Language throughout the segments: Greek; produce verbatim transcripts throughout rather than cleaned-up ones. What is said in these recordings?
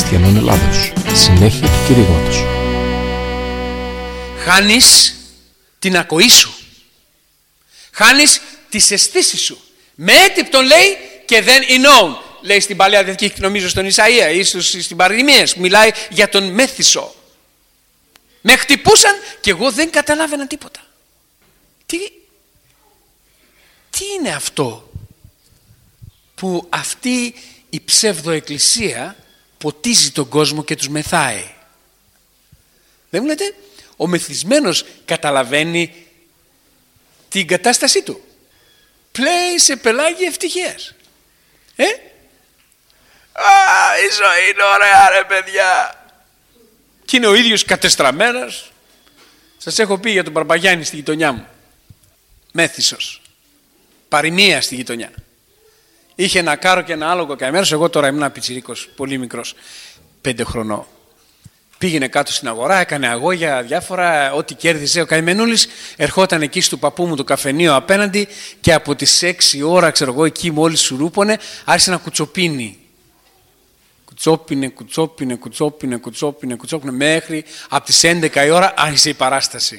Χριστιανών Ελλάδος. Συνέχεια του κηρύγματος. Χάνεις την ακοή σου. Χάνεις τις αισθήσεις σου. Με έτυπτον λέει και δεν εννοούν. Λέει στην Παλαιά Διαθήκη, νομίζω στον Ισαΐα ή στην Παροιμίες, μιλάει για τον μέθησο. Με χτυπούσαν και εγώ δεν καταλάβαινα τίποτα. Τι, τι είναι αυτό που αυτή η ψευδοεκκλησία ποτίζει τον κόσμο και τους μεθάει? Δεν μου λέτε, ο μεθυσμένος καταλαβαίνει την κατάστασή του. Πλέει σε πελάγι ευτυχίας. Ε? Α, η ζωή είναι ωραία ρε παιδιά. Και είναι ο ίδιος κατεστραμμένος. Σας έχω πει για τον Μπαρμπαγιάννη στη γειτονιά μου. Μέθησος. Παροιμία στη γειτονιά. Είχε ένα κάρο και ένα άλογο καημένος. Εγώ τώρα ήμουν πιτσιρίκος, πολύ μικρός, πέντε χρονών. Πήγαινε κάτω στην αγορά, έκανε αγώγια διάφορα, ό,τι κέρδιζε. Ο καημενούλης ερχόταν εκεί στο παππού μου το καφενείο απέναντι και από τις έξι ώρα, ξέρω εγώ, εκεί μόλις σουρούπωνε, άρχισε να κουτσοπίνει. Κουτσόπινε, κουτσόπινε, κουτσόπινε, κουτσόπινε, κουτσόπινε, μέχρι από τις έντεκα η ώρα άρχισε η παράσταση.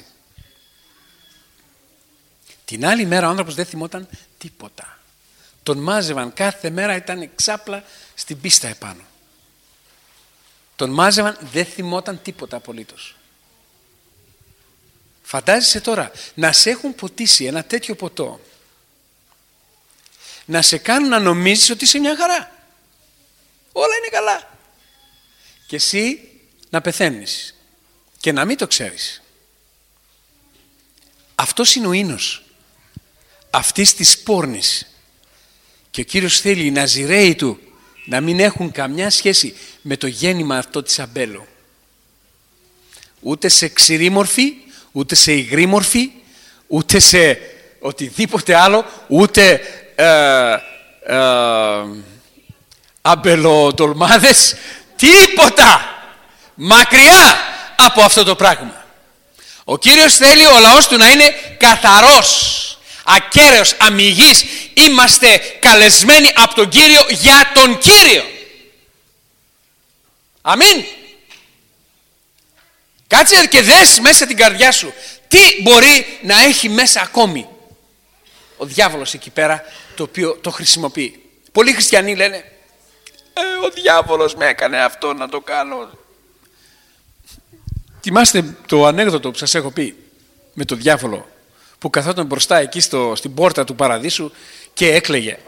Την άλλη μέρα ο άνθρωπος δεν θυμόταν τίποτα. Τον μάζευαν κάθε μέρα, ήταν ξάπλα στην πίστα επάνω. Τον μάζευαν, δεν θυμόταν τίποτα απολύτως. Φαντάζεσαι τώρα να σε έχουν ποτίσει ένα τέτοιο ποτό, να σε κάνουν να νομίζεις ότι είσαι μια χαρά. Όλα είναι καλά. Και εσύ να πεθαίνεις και να μην το ξέρεις. Αυτός είναι ο ίνος αυτής της πόρνης. Και ο Κύριος θέλει οι Ναζιραίοι του να μην έχουν καμιά σχέση με το γέννημα αυτό της αμπέλου. Ούτε σε ξηρή μορφή, ούτε σε υγρή μορφή, ούτε σε οτιδήποτε άλλο, ούτε ε, ε, αμπελοτολμάδες, τίποτα. Μακριά από αυτό το πράγμα. Ο Κύριος θέλει ο λαός του να είναι καθαρός, ακέραιος, αμιγής. Είμαστε καλεσμένοι από τον Κύριο για τον Κύριο. Αμήν. Κάτσε και δες μέσα την καρδιά σου τι μπορεί να έχει μέσα ακόμη ο διάβολος εκεί πέρα, το οποίο το χρησιμοποιεί. Πολλοί χριστιανοί λένε ε, ο διάβολος με έκανε αυτό να το κάνω. Θυμάστε το ανέκδοτο που σας έχω πει με το διάβολο που καθόταν μπροστά εκεί στο, στην πόρτα του παραδείσου και έκλαιγε.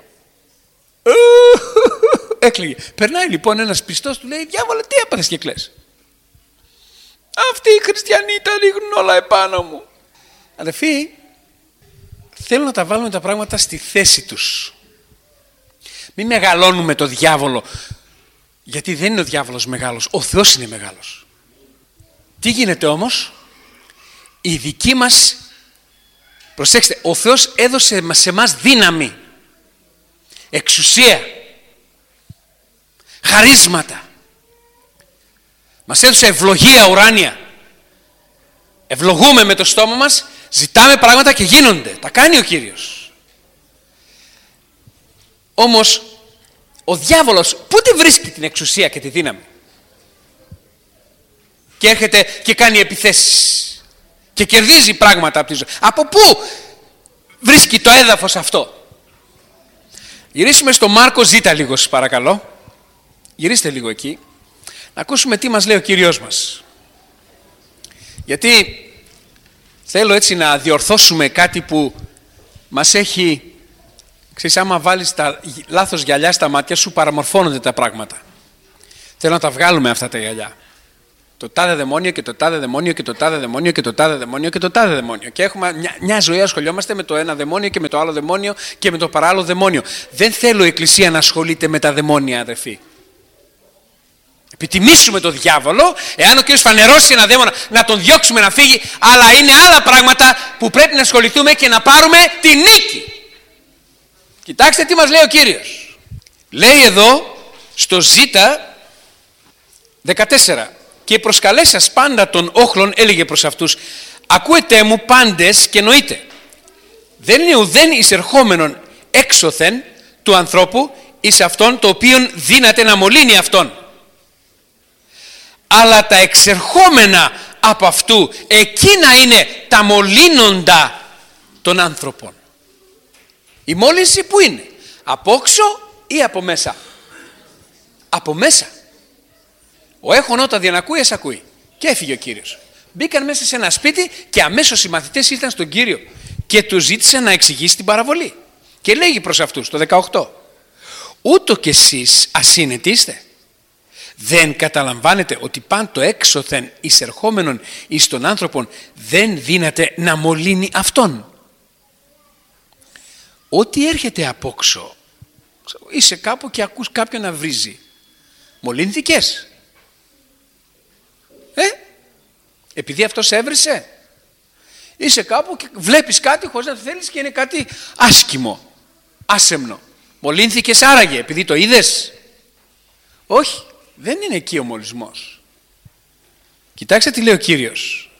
Έκλαιγε. Περνάει λοιπόν ένας πιστός, του λέει διάβολε, τι έπαθες και κλαις? Αυτοί οι χριστιανοί τα ρίχνουν όλα επάνω μου. Αδελφοί, θέλω να τα βάλουμε τα πράγματα στη θέση τους. Μην μεγαλώνουμε το διάβολο, γιατί δεν είναι ο διάβολος μεγάλος, ο Θεός είναι μεγάλος. Τι γίνεται όμως? Η δική μας, προσέξτε, ο Θεός έδωσε σε εμάς δύναμη, εξουσία, χαρίσματα. Μας έδωσε ευλογία ουράνια. Ευλογούμε με το στόμα μας, ζητάμε πράγματα και γίνονται. Τα κάνει ο Κύριος. Όμως ο διάβολος πότε βρίσκει την εξουσία και τη δύναμη? Και έρχεται και κάνει επιθέσεις και κερδίζει πράγματα από τη ζωή. Από πού βρίσκει το έδαφος αυτό? Γυρίσουμε στο Μάρκο Ζ λίγο σας παρακαλώ. Γυρίστε λίγο εκεί. Να ακούσουμε τι μας λέει ο Κύριος μας. Γιατί θέλω έτσι να διορθώσουμε κάτι που μας έχει... Ξέρεις, άμα βάλεις τα λάθος γυαλιά στα μάτια σου, παραμορφώνονται τα πράγματα. Θέλω να τα βγάλουμε αυτά τα γυαλιά. Το τάδε δαιμόνιο και το τάδε δαιμόνιο και το τάδε δαιμόνιο και το τάδε δαιμόνιο και το τάδε δαιμόνιο. Και έχουμε μια, μια ζωή ασχολιόμαστε με το ένα δαιμόνιο και με το άλλο δαιμόνιο και με το παράλληλο δαιμόνιο. Δεν θέλω η Εκκλησία να ασχολείται με τα δαιμόνια, αδερφοί. Επιτιμήσουμε τον διάβολο, εάν ο Κύριος φανερώσει ένα δαίμονα, να τον διώξουμε να φύγει, αλλά είναι άλλα πράγματα που πρέπει να ασχοληθούμε και να πάρουμε τη νίκη. Κοιτάξτε τι μας λέει ο Κύριος. Λέει εδώ στο Ζ δεκατέσσερα. Και προσκαλέσας πάντα των όχλων έλεγε προς αυτούς, ακούετε μου πάντες και νοείτε. Δεν είναι ουδέν εισερχόμενον έξωθεν του ανθρώπου εις αυτόν το οποίον δύναται να μολύνει αυτόν. αλλά τα εξερχόμενα από αυτού, εκείνα είναι τα μολύνοντα των άνθρωπων. Η μόλυνση που είναι? Από όξω ή από μέσα? Από μέσα. Ο έχων όταν διανακούει, ας ακούει. Και έφυγε ο Κύριος. Μπήκαν μέσα σε ένα σπίτι και αμέσως οι μαθητές ήρθαν στον Κύριο και του ζήτησαν να εξηγήσει την παραβολή. Και λέγει προς αυτούς το δεκαοκτώ, ούτω κι εσείς ασύνετοι είστε? Δεν καταλαμβάνετε ότι παν το έξωθεν εισερχόμενον εις τον άνθρωπον δεν δύναται να μολύνει αυτόν? Ό,τι έρχεται απόξω, είσαι κάπου και ακούς κάποιον να βρίζει, μολύνθηκες? Ε, επειδή αυτός έβρισε? Είσαι κάπου και βλέπεις κάτι χωρίς να το θέλεις και είναι κάτι άσκημο, άσεμνο. Μολύνθηκες άραγε επειδή το είδες? Όχι, δεν είναι εκεί ο μολυσμός. Κοιτάξτε τι λέει ο Κύριος.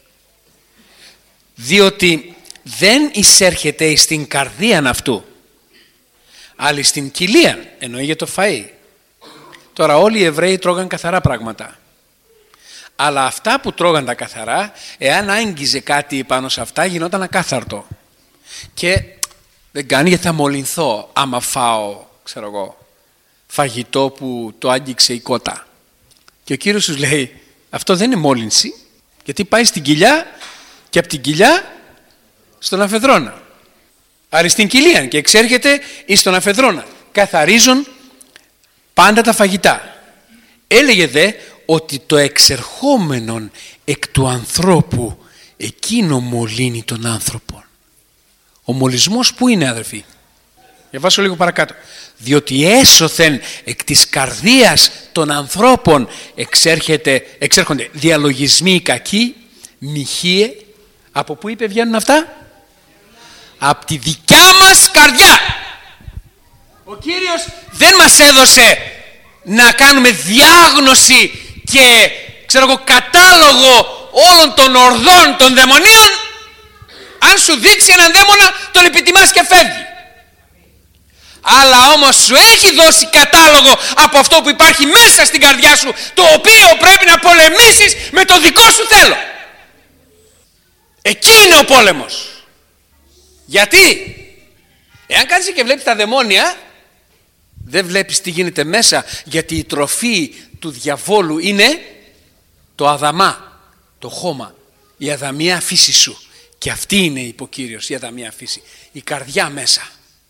Διότι δεν εισέρχεται στην καρδίαν αυτού, αλλά στην κοιλίαν, εννοεί για το φαΐ. Τώρα όλοι οι Εβραίοι τρώγαν καθαρά πράγματα. Αλλά αυτά που τρώγαν τα καθαρά, εάν άγγιζε κάτι πάνω σε αυτά, γινόταν ακάθαρτο. Και δεν κάνει γιατί θα μολυνθώ άμα φάω, ξέρω εγώ, φαγητό που το άγγιξε η κότα. Και ο Κύριος τους λέει, αυτό δεν είναι μόλυνση, γιατί πάει στην κοιλιά και από την κοιλιά στον αφεδρόνα. Άρα στην κοιλία και εξέρχεται εις τον αφεδρόνα. Καθαρίζουν πάντα τα φαγητά. Έλεγε δε ότι το εξερχόμενον εκ του ανθρώπου εκείνο μολύνει τον άνθρωπο. Ο μολυσμός που είναι, αδερφοί? Διαβάσω λίγο παρακάτω. Διότι έσωθεν εκ της καρδίας των ανθρώπων εξέρχεται, εξέρχονται διαλογισμοί κακοί, μοιχείε. Από πού είπε βγαίνουν αυτά? Από τη δικιά μας καρδιά. Ο Κύριος δεν μας έδωσε να κάνουμε διάγνωση και ξέρω εγώ κατάλογο όλων των ορδών των δαιμονίων. Αν σου δείξει έναν δαίμονα τον επιτιμάς και φεύγει. Αλλά όμως σου έχει δώσει κατάλογο από αυτό που υπάρχει μέσα στην καρδιά σου, το οποίο πρέπει να πολεμήσεις με το δικό σου θέλω. Εκεί είναι ο πόλεμος. Γιατί? Εάν κάτσεις και βλέπεις τα δαιμόνια, δεν βλέπεις τι γίνεται μέσα, γιατί η τροφή του διαβόλου είναι το αδαμά, το χώμα, η αδαμία φύση σου. Και αυτή είναι, είπε ο Κύριος, η αδαμία φύση, η καρδιά μέσα.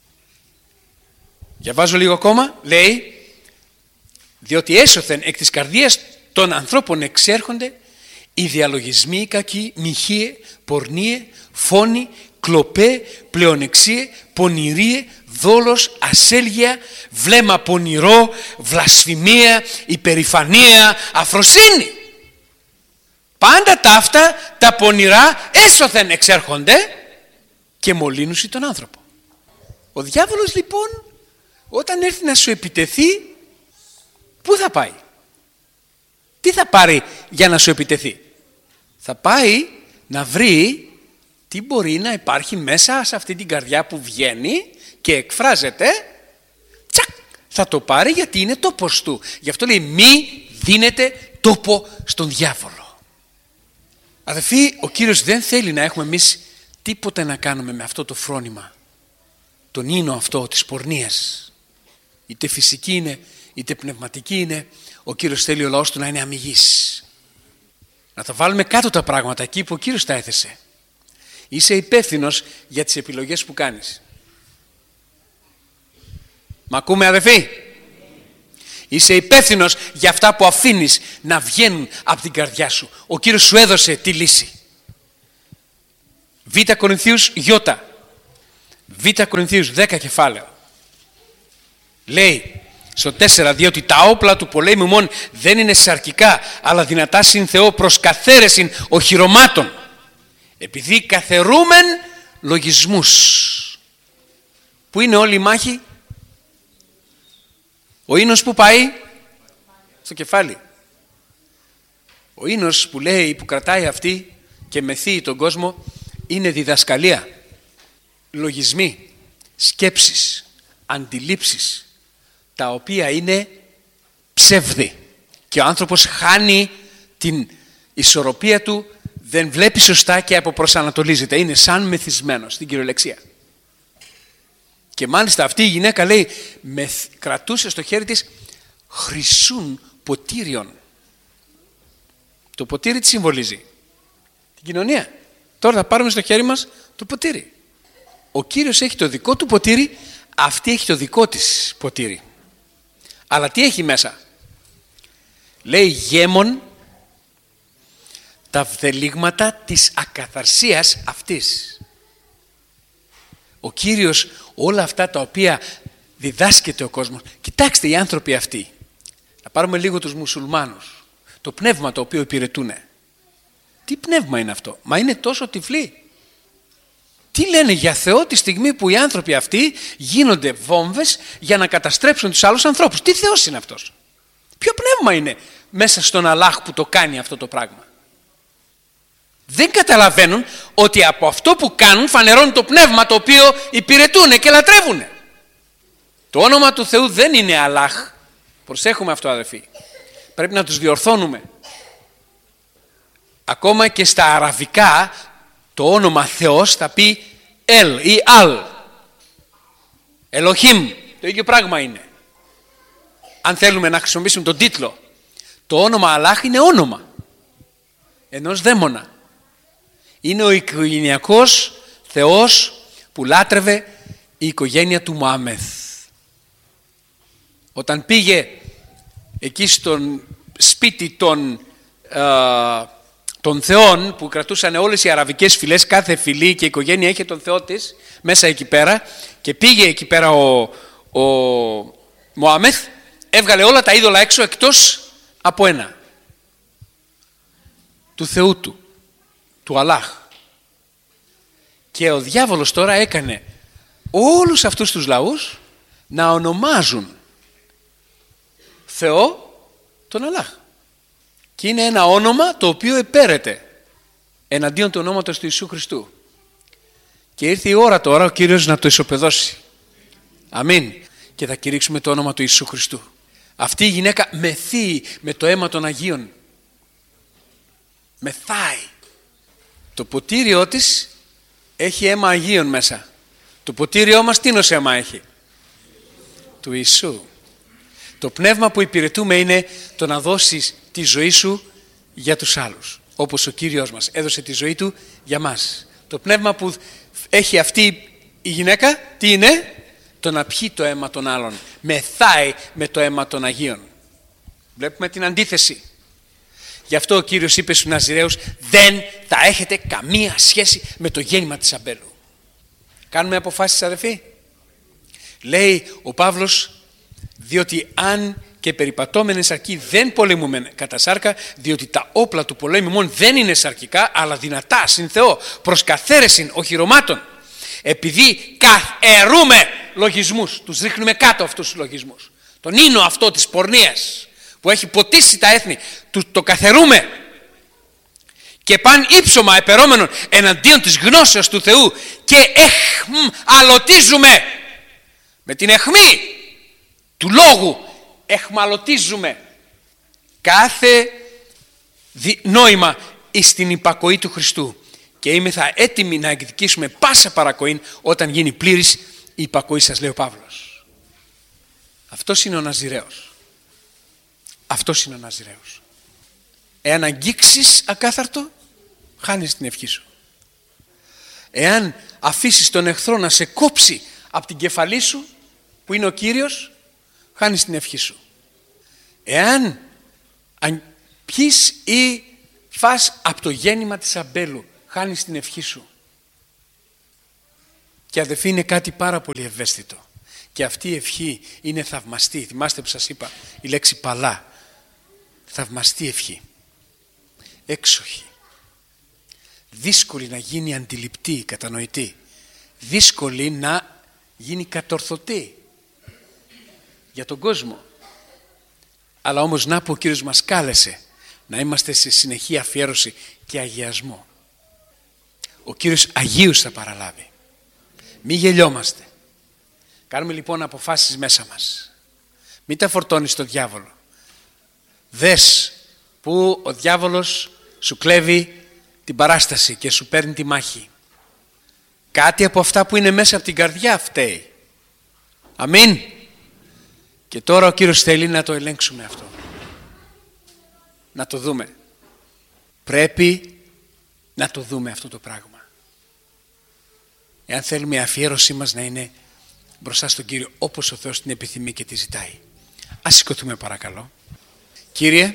Διαβάζω λίγο ακόμα, λέει, διότι έσωθεν εκ της καρδίας των ανθρώπων εξέρχονται οι διαλογισμοί κακοί, μοιχείε, πορνίε, φόνοι, κλοπέ, πλεονεξίε, πονηρίε, δόλος, ασέλγεια, βλέμμα πονηρό, βλασφημία, υπερηφανία, αφροσύνη. Πάντα τα αυτά τα πονηρά έσωθεν εξέρχονται και μολύνουσι τον άνθρωπο. Ο διάβολος λοιπόν όταν έρθει να σου επιτεθεί, πού θα πάει? Τι θα πάρει για να σου επιτεθεί? Θα πάει να βρει τι μπορεί να υπάρχει μέσα σε αυτή την καρδιά που βγαίνει και εκφράζεται. Τσακ, θα το πάρει γιατί είναι τόπος του. Γι' αυτό λέει μη δίνετε τόπο στον διάβολο. Αδελφοί, ο Κύριος δεν θέλει να έχουμε εμείς τίποτα να κάνουμε με αυτό το φρόνημα, τον ίνο αυτό της πορνείας. Είτε φυσική είναι, είτε πνευματική είναι. Ο Κύριος θέλει ο λαός του να είναι αμυγής. Να τα βάλουμε κάτω τα πράγματα εκεί που ο Κύριος τα έθεσε. Είσαι υπεύθυνος για τις επιλογές που κάνεις. Μ' ακούμε, αδελφοί? Είσαι υπεύθυνος για αυτά που αφήνεις να βγαίνουν από την καρδιά σου. Ο Κύριος σου έδωσε τη λύση. Β Κορινθίους Ι. Β Κορινθίους δέκα κεφάλαιο. Λέει στο τέσσερα, διότι τα όπλα του πολέμου μόν δεν είναι σαρκικά, αλλά δυνατά συν Θεό προς καθαίρεσιν οχυρωμάτων, επειδή καθαιρούμεν λογισμούς. Πού είναι όλη η μάχη? Ο ίνος που πάει? Στο κεφάλι. Ο ίνος που λέει, που κρατάει αυτή και μεθύει τον κόσμο, είναι διδασκαλία, λογισμοί, σκέψεις, αντιλήψεις, τα οποία είναι ψεύδι. Και ο άνθρωπος χάνει την ισορροπία του δεν βλέπει σωστά και αποπροσανατολίζεται. Είναι σαν μεθυσμένος στην κυριολεξία. Και μάλιστα αυτή η γυναίκα λέει, με, κρατούσε στο χέρι της χρυσούν ποτήριων. Το ποτήρι τι συμβολίζει? Την κοινωνία. Τώρα θα πάρουμε στο χέρι μας το ποτήρι. Ο Κύριος έχει το δικό του ποτήρι, αυτή έχει το δικό της ποτήρι. Αλλά τι έχει μέσα? Λέει γέμον τα βδελίγματα της ακαθαρσίας αυτής. Ο Κύριος όλα αυτά τα οποία διδάσκεται ο κόσμος. Κοιτάξτε οι άνθρωποι αυτοί. Να πάρουμε λίγο τους μουσουλμάνους. Το πνεύμα το οποίο υπηρετούνε. Τι πνεύμα είναι αυτό? Μα είναι τόσο τυφλοί. Τι λένε για Θεό τη στιγμή που οι άνθρωποι αυτοί γίνονται βόμβες για να καταστρέψουν τους άλλους ανθρώπους? Τι Θεός είναι αυτός? Ποιο πνεύμα είναι μέσα στον Αλλάχ που το κάνει αυτό το πράγμα? Δεν καταλαβαίνουν ότι από αυτό που κάνουν φανερώνουν το πνεύμα το οποίο υπηρετούν και λατρεύουν. Το όνομα του Θεού δεν είναι Αλλάχ. Προσέχουμε αυτό, αδελφοί. Πρέπει να τους διορθώνουμε. Ακόμα και στα αραβικά το όνομα Θεός θα πει Ελ ή Αλ. Ελοχίμ. Το ίδιο πράγμα είναι. Αν θέλουμε να χρησιμοποιήσουμε τον τίτλο, το όνομα Αλλάχ είναι όνομα ενός δαίμονα. Είναι ο οικογενειακός Θεός που λάτρευε η οικογένεια του Μωάμεθ. Όταν πήγε εκεί στον σπίτι των, ε, των θεών που κρατούσαν όλες οι αραβικές φυλές, κάθε φυλή και η οικογένεια είχε τον Θεό της μέσα εκεί πέρα, και πήγε εκεί πέρα ο, ο Μωάμεθ, έβγαλε όλα τα είδωλα έξω εκτός από ένα, του Θεού του, του Αλλάχ. Και ο διάβολος τώρα έκανε όλους αυτούς τους λαούς να ονομάζουν Θεό τον Αλλάχ. Και είναι ένα όνομα το οποίο επέρεται εναντίον του ονόματος του Ιησού Χριστού. Και ήρθε η ώρα τώρα ο Κύριος να το ισοπεδώσει. Αμήν. Και θα κηρύξουμε το όνομα του Ιησού Χριστού. Αυτή η γυναίκα μεθύει με το αίμα των Αγίων. Μεθάει. Το ποτήριό της έχει αίμα Αγίων μέσα. Το ποτήριό μας τι νος αίμα έχει? Του Ιησού. Το πνεύμα που υπηρετούμε είναι το να δώσεις τη ζωή σου για τους άλλους. Όπως ο Κύριος μας έδωσε τη ζωή του για μας. Το πνεύμα που έχει αυτή η γυναίκα τι είναι? Το να πιει το αίμα των άλλων. Μεθάει με το αίμα των Αγίων. Βλέπουμε την αντίθεση. Γι' αυτό ο Κύριος είπε στους Ναζιραίους, δεν θα έχετε καμία σχέση με το γέννημα της αμπέλου. Κάνουμε αποφάσεις, αδελφοί? Λέει ο Παύλος, διότι αν και περιπατώμενε σαρκή δεν πολεμούμε κατά σάρκα, διότι τα όπλα του πολέμου μόνο δεν είναι σαρκικά, αλλά δυνατά συν Θεό, προς καθαίρεσιν οχυρωμάτων. Επειδή καθαιρούμε λογισμούς, τους ρίχνουμε κάτω αυτούς τους λογισμούς. Τον ίνο αυτό της πορνείας που έχει ποτίσει τα έθνη, το καθαιρούμε. Και παν ύψωμα επερώμενον εναντίον της γνώσεως του Θεού και εχμαλωτίζουμε με την αιχμή του λόγου, εχμαλωτίζουμε κάθε νόημα εις την υπακοή του Χριστού και είμεθα έτοιμοι να εκδικήσουμε πάσα παρακοήν όταν γίνει πλήρης η υπακοή σας, λέει ο Παύλος. Αυτός είναι ο Ναζιραίος. Αυτός είναι ο Ναζιραίος. Εάν αγγίξεις ακάθαρτο, χάνεις την ευχή σου. Εάν αφήσεις τον εχθρό να σε κόψει από την κεφαλή σου, που είναι ο Κύριος, χάνεις την ευχή σου. Εάν πιείς ή φας από το γέννημα της αμπέλου, χάνεις την ευχή σου. Και αδελφοί, είναι κάτι πάρα πολύ ευαίσθητο. Και αυτή η ευχή είναι θαυμαστή. Θυμάστε που σας είπα η λέξη παλά. Θαυμαστή ευχή. Έξοχη. Δύσκολη να γίνει αντιληπτή, κατανοητή. Δύσκολη να γίνει κατορθωτή για τον κόσμο. Αλλά όμως να που ο Κύριος μας κάλεσε να είμαστε σε συνεχή αφιέρωση και αγιασμό. Ο Κύριος Αγίους θα παραλάβει. Μη γελιόμαστε. Κάνουμε λοιπόν αποφάσεις μέσα μας. Μην τα φορτώνεις στο διάβολο. Δες που ο διάβολος σου κλέβει την παράσταση και σου παίρνει τη μάχη. Κάτι από αυτά που είναι μέσα από την καρδιά φταίει. Αμήν. Και τώρα ο Κύριος θέλει να το ελέγξουμε αυτό. Να το δούμε. Πρέπει να το δούμε αυτό το πράγμα. Εάν θέλουμε η αφιέρωσή μας να είναι μπροστά στον Κύριο όπως ο Θεός την επιθυμεί και τη ζητάει. Ας σηκωθούμε παρακαλώ. Κύριε,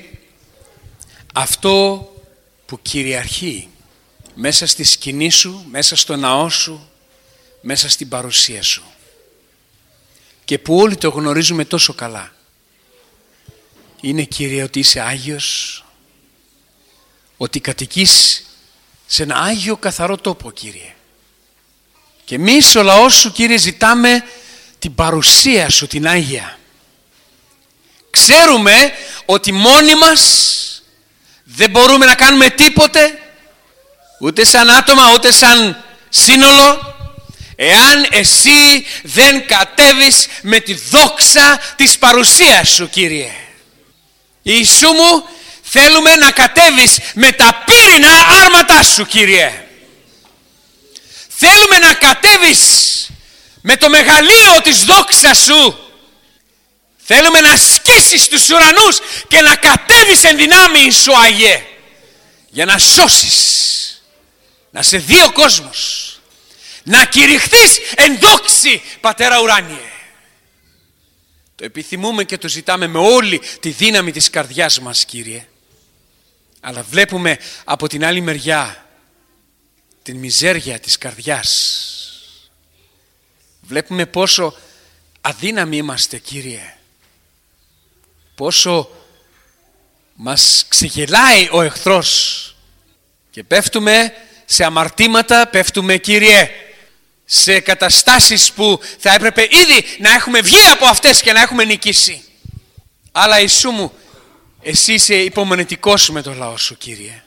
αυτό που κυριαρχεί μέσα στη σκηνή σου, μέσα στο ναό σου, μέσα στην παρουσία σου και που όλοι το γνωρίζουμε τόσο καλά, είναι, Κύριε, ότι είσαι Άγιος, ότι κατοικείς σε ένα Άγιο καθαρό τόπο, Κύριε. Και εμείς ο λαός σου, Κύριε, ζητάμε την παρουσία σου, την Άγια. Ξέρουμε ότι μόνοι μας δεν μπορούμε να κάνουμε τίποτε, ούτε σαν άτομα, ούτε σαν σύνολο, εάν εσύ δεν κατέβεις με τη δόξα της παρουσίας σου, Κύριε. Ιησού μου, θέλουμε να κατέβεις με τα πύρινα άρματά σου, Κύριε. Θέλουμε να κατέβεις με το μεγαλείο της δόξας σου. Θέλουμε να σκίσεις τους ουρανούς και να κατέβεις εν δυνάμει σου, Άγιε, για να σώσεις, να σε δει ο κόσμος, να κηρυχθείς εν δόξη, Πατέρα ουράνιε. Το επιθυμούμε και το ζητάμε με όλη τη δύναμη της καρδιάς μας, Κύριε. Αλλά βλέπουμε από την άλλη μεριά την μιζέρια της καρδιάς. Βλέπουμε πόσο αδύναμοι είμαστε, Κύριε. Πόσο μας ξεγελάει ο εχθρός και πέφτουμε σε αμαρτήματα, πέφτουμε, Κύριε, σε καταστάσεις που θα έπρεπε ήδη να έχουμε βγει από αυτές και να έχουμε νικήσει. Αλλά Ιησού μου, εσύ είσαι υπομονετικός με το λαό σου, Κύριε.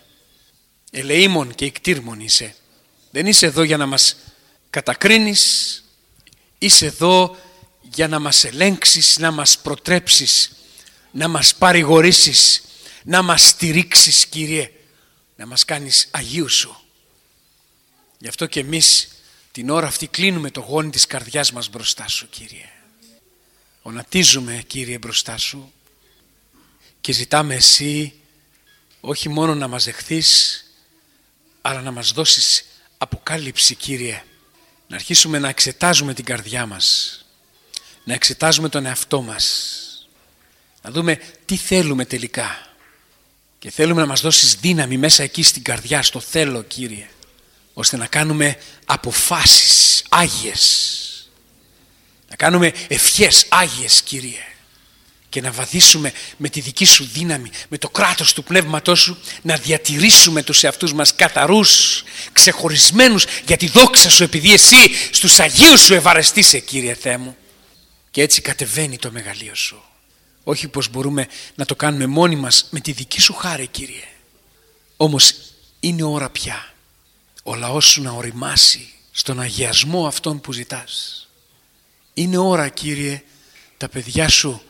Ελεήμων και ικτήρμων είσαι. Δεν είσαι εδώ για να μας κατακρίνεις, είσαι εδώ για να μας ελέγξεις, να μας προτρέψεις, να μας παρηγορήσεις, να μας στηρίξεις, Κύριε, να μας κάνεις Αγίου σου. Γι' αυτό και εμείς την ώρα αυτή κλείνουμε το γόνι της καρδιάς μας μπροστά σου, Κύριε. Ονατίζουμε, Κύριε, μπροστά σου και ζητάμε εσύ όχι μόνο να μας δεχθείς, αλλά να μας δώσεις αποκάλυψη, Κύριε. Να αρχίσουμε να εξετάζουμε την καρδιά μας, να εξετάζουμε τον εαυτό μας, να δούμε τι θέλουμε τελικά. Και θέλουμε να μας δώσεις δύναμη μέσα εκεί στην καρδιά, στο θέλω, Κύριε, ώστε να κάνουμε αποφάσεις άγιες, να κάνουμε ευχές άγιες, Κύριε, και να βαδίσουμε με τη δική σου δύναμη, με το κράτος του Πνεύματός σου, να διατηρήσουμε τους εαυτούς μας καθαρούς, ξεχωρισμένους για τη δόξα σου, επειδή εσύ στους Αγίους σου ευαρεστείσαι, Κύριε Θεέ μου. Και έτσι κατεβαίνει το μεγαλείο σου. Όχι πως μπορούμε να το κάνουμε μόνοι μας με τη δική σου χάρη, Κύριε. Όμως είναι ώρα πια ο λαός σου να οριμάσει στον αγιασμό αυτόν που ζητάς. Είναι ώρα, Κύριε, τα παιδιά σου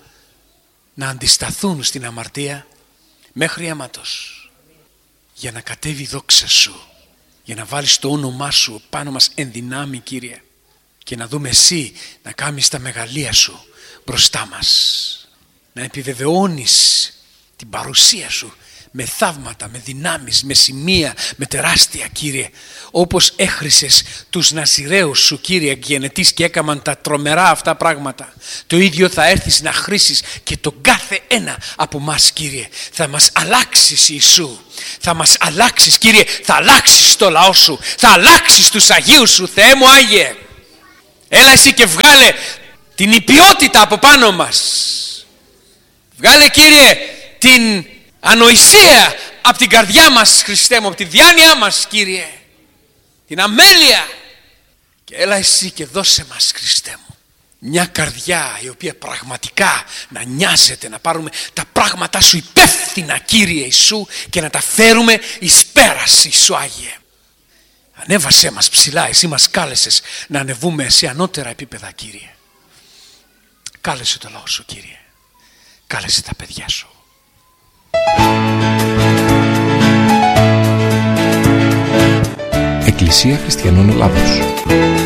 να αντισταθούν στην αμαρτία μέχρι αίματος, για να κατέβει η δόξα σου, για να βάλεις το όνομά σου πάνω μας εν δυνάμει, Κύριε, και να δούμε εσύ να κάνεις τα μεγαλεία σου μπροστά μας, να επιβεβαιώνεις την παρουσία σου με θαύματα, με δυνάμεις, με σημεία, με τεράστια, Κύριε, όπως έχρισες τους Ναζιραίους σου, Κύριε, γενετής, και έκαναν τα τρομερά αυτά πράγματα. Το ίδιο θα έρθεις να χρίσεις και τον κάθε ένα από μας, Κύριε. Θα μας αλλάξεις, Ιησού, θα μας αλλάξεις, Κύριε, θα αλλάξεις το λαό σου, θα αλλάξεις τους Αγίους σου, Θεέ μου Άγιε. Έλα εσύ και βγάλε την υπιότητα από πάνω μας. Βγάλε, Κύριε, την ανοησία από την καρδιά μας, Χριστέ μου, από τη διάνοιά μας, Κύριε, την αμέλεια. Και έλα εσύ και δώσε μας, Χριστέ μου, μια καρδιά η οποία πραγματικά να νοιάζεται, να πάρουμε τα πράγματά σου υπεύθυνα, Κύριε Ιησού, και να τα φέρουμε εις πέρας, Ιησού Άγιε. Ανέβασέ μας ψηλά, εσύ μας κάλεσες να ανεβούμε σε ανώτερα επίπεδα, Κύριε. Κάλεσε το λαό σου, Κύριε. Κάλεσε τα παιδιά σου. Εκκλησία Χριστιανών Ελλάδος.